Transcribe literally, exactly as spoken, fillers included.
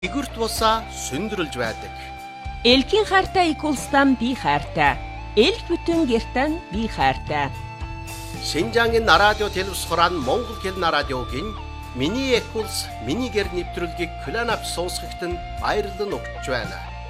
Игүрт бусаа сүндрэлж байдаг. Элгийн хайртай их улстай би хайртай. Эл бүтэн гэртэн би хайртай. Шинжаангийн радио телевиз хураан Монгол хэлний радиогийн миний их улс миний гэр нэвтрүүлгийг Кланап сонсогчдод баярлан өгч байна.